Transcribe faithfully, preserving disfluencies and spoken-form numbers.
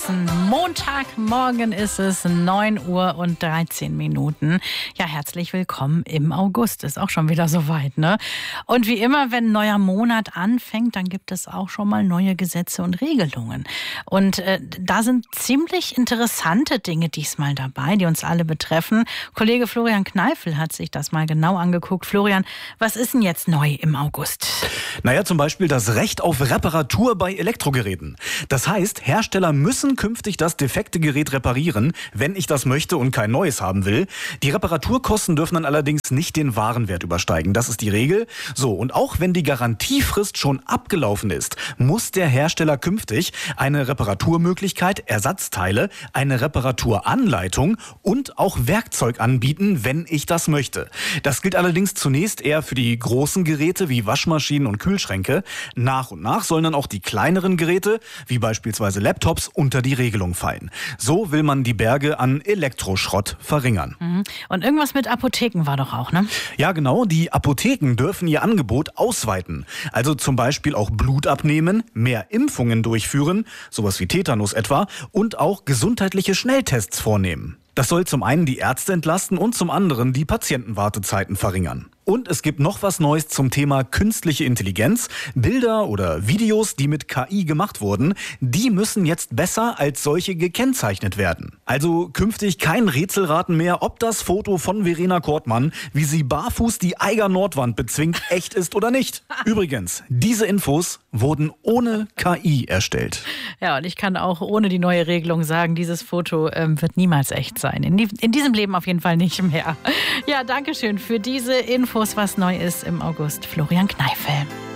Montagmorgen ist es neun Uhr und dreizehn Minuten. Ja, herzlich willkommen im August. Ist auch schon wieder soweit, ne? Und wie immer, wenn ein neuer Monat anfängt, dann gibt es auch schon mal neue Gesetze und Regelungen. Und äh, da sind ziemlich interessante Dinge diesmal dabei, die uns alle betreffen. Kollege Florian Kneifel hat sich das mal genau angeguckt. Florian, was ist denn jetzt neu im August? Naja, zum Beispiel das Recht auf Reparatur bei Elektrogeräten. Das heißt, Hersteller müssen künftig das defekte Gerät reparieren, wenn ich das möchte und kein neues haben will. Die Reparaturkosten dürfen dann allerdings nicht den Warenwert übersteigen. Das ist die Regel. So, und auch wenn die Garantiefrist schon abgelaufen ist, muss der Hersteller künftig eine Reparaturmöglichkeit, Ersatzteile, eine Reparaturanleitung und auch Werkzeug anbieten, wenn ich das möchte. Das gilt allerdings zunächst eher für die großen Geräte wie Waschmaschinen und Kühlschränke. Nach und nach sollen dann auch die kleineren Geräte, wie beispielsweise Laptops, unter die Regelung fallen. So will man die Berge an Elektroschrott verringern. Und irgendwas mit Apotheken war doch auch, ne? Ja, genau. Die Apotheken dürfen ihr Angebot ausweiten. Also zum Beispiel auch Blut abnehmen, mehr Impfungen durchführen, sowas wie Tetanus etwa, und auch gesundheitliche Schnelltests vornehmen. Das soll zum einen die Ärzte entlasten und zum anderen die Patientenwartezeiten verringern. Und es gibt noch was Neues zum Thema künstliche Intelligenz. Bilder oder Videos, die mit K I gemacht wurden, die müssen jetzt besser als solche gekennzeichnet werden. Also künftig kein Rätselraten mehr, ob das Foto von Verena Kortmann, wie sie barfuß die Eiger Nordwand bezwingt, echt ist oder nicht. Übrigens, diese Infos wurden ohne K I erstellt. Ja, und ich kann auch ohne die neue Regelung sagen, dieses Foto ähm, wird niemals echt sein. In, die, in diesem Leben auf jeden Fall nicht mehr. Ja, danke schön für diese Infos, was neu ist im August. Florian Kneifel.